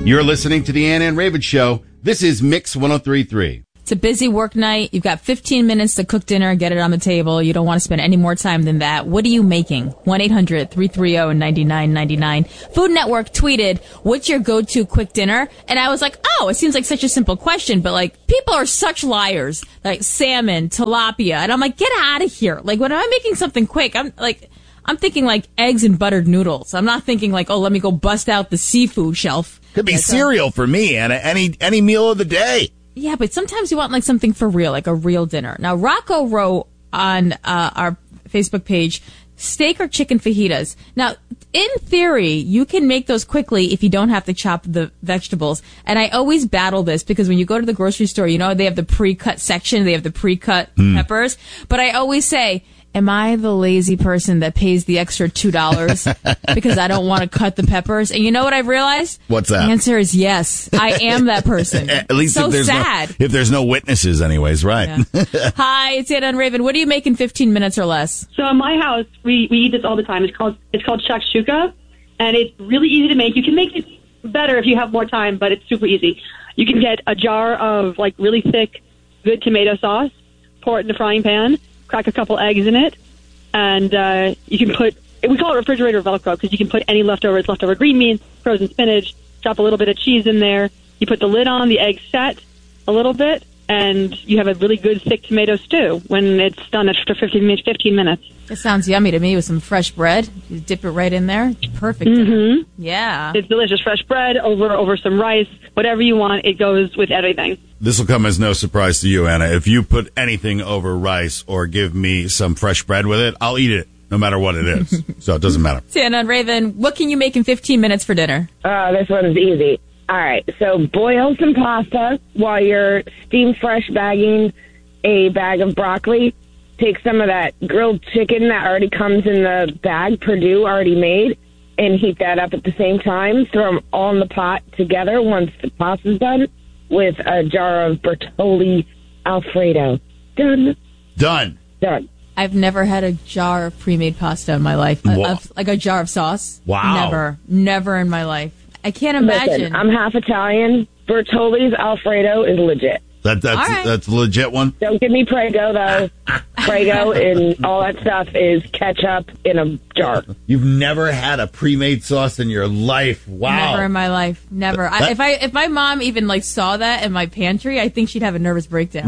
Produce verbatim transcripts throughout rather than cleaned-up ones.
You're listening to the Ann and Raven Show. This is Mix one oh three point three. It's a busy work night. You've got fifteen minutes to cook dinner, get it on the table. You don't want to spend any more time than that. What are you making? one eight hundred three three zero nine nine nine nine. Food Network tweeted, what's your go-to quick dinner? And I was like, oh, it seems like such a simple question, but like, people are such liars. Like salmon, tilapia. And I'm like, get out of here. Like, when I'm making something quick, I'm like, I'm thinking like eggs and buttered noodles. I'm not thinking like, oh, let me go bust out the seafood shelf. Could be That's cereal a- for me, Anna. Any, any meal of the day. Yeah, but sometimes you want like something for real, like a real dinner. Now, Rocco wrote on uh, our Facebook page, steak or chicken fajitas. Now, in theory, you can make those quickly if you don't have to chop the vegetables. And I always battle this because when you go to the grocery store, you know, they have the pre-cut section, they have the pre-cut mm. peppers. But I always say, am I the lazy person that pays the extra two dollars because I don't want to cut the peppers? And you know what I've realized? What's that? The answer is yes. I am that person. At least so if there's sad. No, if there's no witnesses anyways, right? Yeah. Hi, it's Anna and Raven. What do you make in fifteen minutes or less? So in my house, we, we eat this all the time. It's called it's called shakshuka, and it's really easy to make. You can make it better if you have more time, but it's super easy. You can get a jar of like really thick, good tomato sauce, pour it in the frying pan, crack a couple eggs in it, and uh, you can put, we call it refrigerator Velcro because you can put any leftovers, leftover green beans, frozen spinach, drop a little bit of cheese in there. You put the lid on, the eggs set a little bit, and you have a really good thick tomato stew when it's done after fifteen minutes. It sounds yummy to me with some fresh bread. You dip it right in there. It's perfect. Mm-hmm. Yeah. It's delicious. Fresh bread over over some rice, whatever you want. It goes with everything. This will come as no surprise to you, Anna. If you put anything over rice or give me some fresh bread with it, I'll eat it no matter what it is. So it doesn't matter. Anna and Raven, what can you make in fifteen minutes for dinner? Uh, this one's easy. All right, so boil some pasta while you're steam fresh bagging a bag of broccoli. Take some of that grilled chicken that already comes in the bag, Perdue already made, and heat that up at the same time. Throw them all in the pot together once the pasta's done with a jar of Bertolli Alfredo. Done. Done. Done. I've never had a jar of pre-made pasta in my life. A, a, like a jar of sauce. Wow. Never. Never in my life. I can't imagine. Listen, I'm half Italian. Bertolli's Alfredo is legit. That, that's right. that's a legit one? Don't give me Prego, though. Prego and all that stuff is ketchup in a jar. You've never had a pre-made sauce in your life. Wow. Never in my life. Never. That, I, if I if my mom even like saw that in my pantry, I think she'd have a nervous breakdown.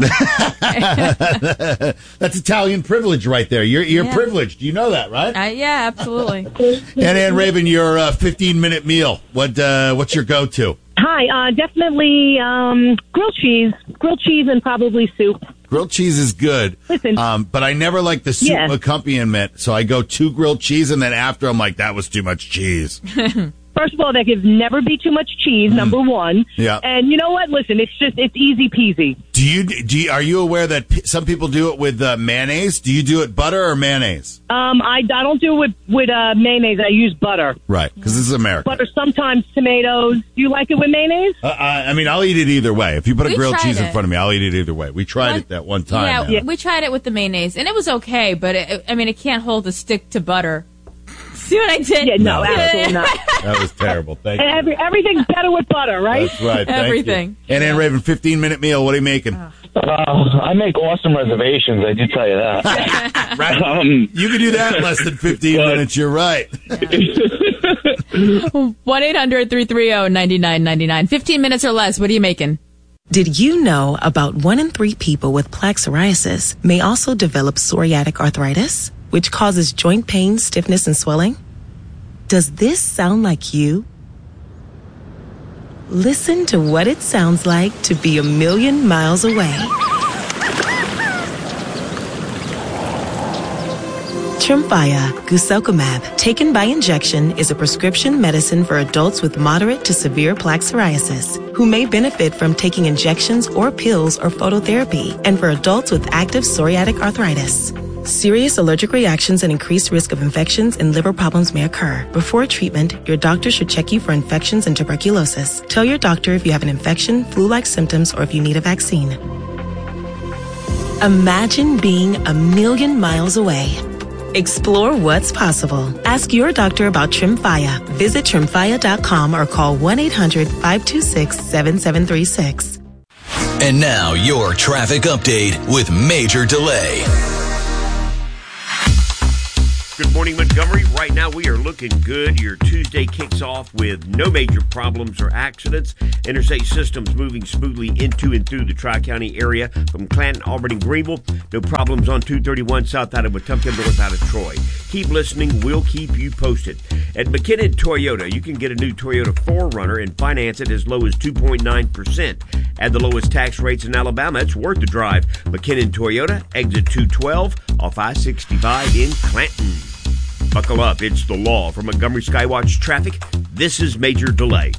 That's Italian privilege right there. You're you're yeah. privileged. You know that, right? Uh, yeah, absolutely. And Ann Raven, your uh, fifteen minute meal. What uh, what's your go-to? Hi, uh, definitely um, grilled cheese, grilled cheese, and probably soup. Grilled cheese is good, Listen, um, but I never like the soup yeah. accompaniment. So I go two grilled cheese, and then after I'm like, that was too much cheese. First of all, there can never be too much cheese. Mm. Number one, yeah. And you know what? Listen, it's just it's easy peasy. Do you do? You, are you aware that p- some people do it with uh, mayonnaise? Do you do it butter or mayonnaise? Um, I, I don't do it with with uh, mayonnaise. I use butter. Right, because this is America. Butter, sometimes tomatoes. Do you like it with mayonnaise? Uh, I, I mean, I'll eat it either way. If you put a We grilled cheese it. in front of me, I'll eat it either way. We tried One, it that one time. Yeah, yeah, we tried it with the mayonnaise, and it was okay, but it, I mean, it can't hold a stick to butter. See what I did? Yeah, no, No. absolutely not. That was terrible. Thank And you. every, everything's better with butter, right? That's right. Thank Everything. You. And Ann Raven, fifteen minute meal. What are you making? Uh, I make awesome reservations. I do tell you that. Right. Um, You can do that in less than fifteen but- minutes. You're right. one eight hundred three three zero nine nine nine nine. fifteen minutes or less. What are you making? Did you know about one in three people with plaque psoriasis may also develop psoriatic arthritis, which causes joint pain, stiffness, and swelling? Does this sound like you? Listen to what it sounds like to be a million miles away. Tremfya guselkumab, taken by injection, is a prescription medicine for adults with moderate to severe plaque psoriasis who may benefit from taking injections or pills or phototherapy, and for adults with active psoriatic arthritis. Serious allergic reactions and increased risk of infections and liver problems may occur. Before treatment, your doctor should check you for infections and tuberculosis. Tell your doctor if you have an infection, flu-like symptoms, or if you need a vaccine. Imagine being a million miles away. Explore what's possible. Ask your doctor about Tremfya. Visit tremfya dot com or call one eight hundred five two six seven seven three six. And now your traffic update with Major Delay. Good morning, Montgomery. Right now we are looking good. Your Tuesday kicks off with no major problems or accidents. Interstate systems moving smoothly into and through the Tri-County area from Clanton, Auburn, and Greenville. No problems on two thirty-one south out of Wetumpka, north out of Troy. Keep listening. We'll keep you posted. At McKinnon Toyota, you can get a new Toyota four runner and finance it as low as two point nine percent. At the lowest tax rates in Alabama, it's worth the drive. McKinnon Toyota, exit two twelve off I sixty-five in Clanton. Buckle up, it's the law. For Montgomery Skywatch Traffic, this is Major Delay.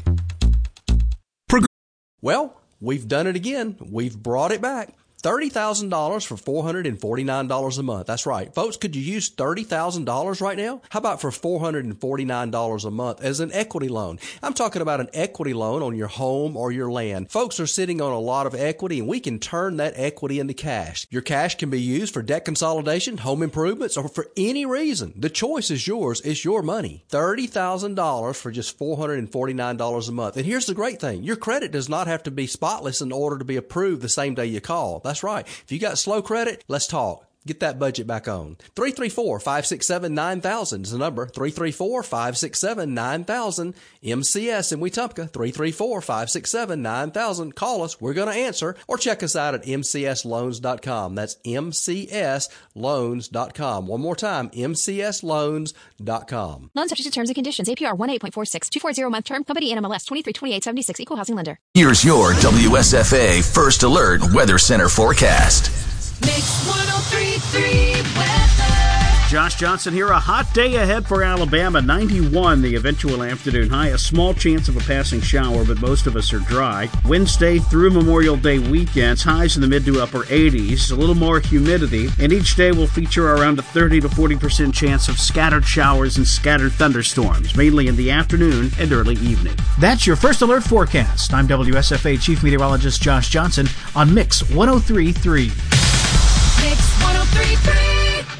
Well, we've done it again. We've brought it back. thirty thousand dollars for four hundred forty-nine dollars a month. That's right. Folks, could you use thirty thousand dollars right now? How about for four hundred forty-nine dollars a month as an equity loan? I'm talking about an equity loan on your home or your land. Folks are sitting on a lot of equity, and we can turn that equity into cash. Your cash can be used for debt consolidation, home improvements, or for any reason. The choice is yours. It's your money. thirty thousand dollars for just four hundred forty-nine dollars a month. And here's the great thing. Your credit does not have to be spotless in order to be approved the same day you call. That's right. If you got slow credit, let's talk. Get that budget back on. three three four, five six seven, nine thousand is the number. three three four, five six seven, nine thousand. M C S in Wetumpka. three three four, five six seven, nine thousand. Call us. We're going to answer. Or check us out at m c s loans dot com. That's m c s loans dot com. One more time, m c s loans dot com. Loan subject to terms and conditions. A P R one eight point four six. two forty month term. Company N M L S twenty-three twenty-eight seventy-six. Equal housing lender. Here's your W S F A First Alert Weather Center forecast. Mix one oh three point three weather. Josh Johnson here. A hot day ahead for Alabama. ninety-one the eventual afternoon high. A small chance of a passing shower, but most of us are dry. Wednesday through Memorial Day weekends. Highs in the mid to upper eighties. A little more humidity. And each day will feature around a thirty to forty percent chance of scattered showers and scattered thunderstorms, mainly in the afternoon and early evening. That's your First Alert forecast. I'm W S F A Chief Meteorologist Josh Johnson on Mix one oh three point three. Mix one oh three point three.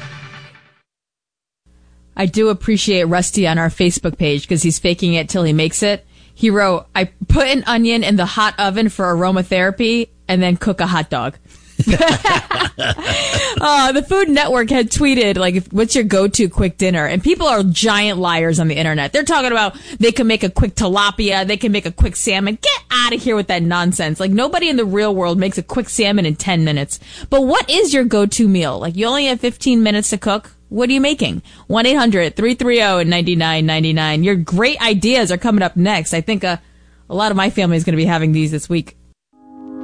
I do appreciate Rusty on our Facebook page because he's faking it till he makes it. He wrote, I put an onion in the hot oven for aromatherapy and then cook a hot dog. uh, the Food Network had tweeted, like, what's your go-to quick dinner? And people are giant liars on the internet. They're talking about they can make a quick tilapia, they can make a quick salmon. Get out of here with that nonsense. Like, nobody in the real world makes a quick salmon in ten minutes. But what is your go-to meal? Like, you only have fifteen minutes to cook? What are you making? one eight hundred three three zero nine nine nine nine. Your great ideas are coming up next. I think uh, a lot of my family is going to be having these this week.